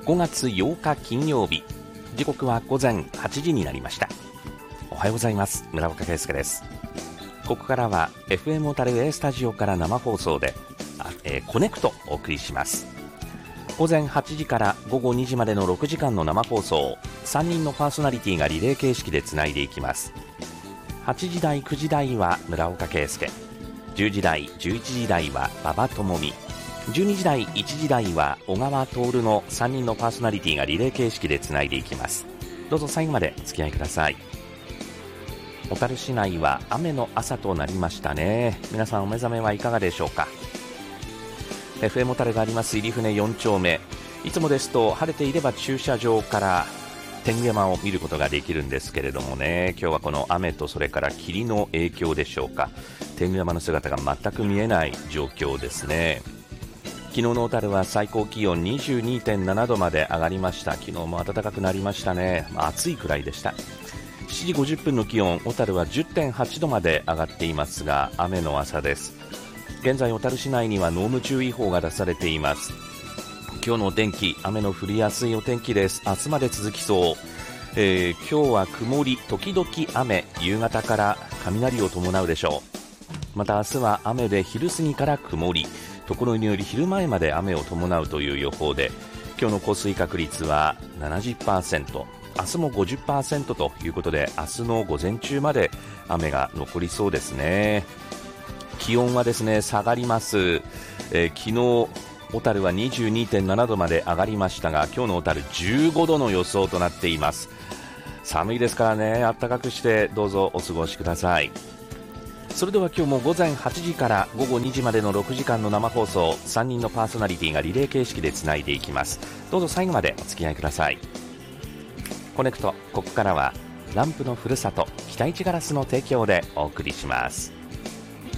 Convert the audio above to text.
5月8日金曜日、時刻は午前8時になりました。おはようございます。村岡圭介です。ここからは FM 小樽 A スタジオから生放送でコネクトお送りします。午前8時から午後2時までの6時間の生放送、3人のパーソナリティがリレー形式でつないでいきます。8時台9時台は村岡圭介、10時台11時台は馬場智美、12時台1時台は小川徹の3人のパーソナリティがリレー形式でつないでいきます。どうぞ最後までお付き合いください。小樽市内は雨の朝となりましたね。皆さんお目覚めはいかがでしょうか。 FM 小樽があります入船4丁目、いつもですと晴れていれば駐車場から天狗山を見ることができるんですけれどもね、今日はこの雨とそれから霧の影響でしょうか、天狗山の姿が全く見えない状況ですね。昨日の小樽は最高気温 22.7 度まで上がりました。昨日も暖かくなりましたね。暑いくらいでした。7時50分の気温、小樽は 10.8 度まで上がっていますが、雨の朝です。現在小樽市内には濃霧注意報が出されています。今日のお天気、雨の降りやすいお天気です。明日まで続きそう。今日は曇り時々雨、夕方から雷を伴うでしょう。また明日は雨で昼過ぎから曇り、ところにより昼前まで雨を伴うという予報で、今日の降水確率は 70%、明日も 50% ということで、明日の午前中まで雨が残りそうですね。気温はですね下がります。昨日小樽は 22.7 度まで上がりましたが、今日の小樽15度の予想となっています。寒いですからね、暖かくしてどうぞお過ごしください。それでは今日も午前8時から午後2時までの6時間の生放送、3人のパーソナリティがリレー形式でつないでいきます。どうぞ最後までお付き合いください。コネクト、ここからはランプのふるさと北市ガラスの提供でお送りします。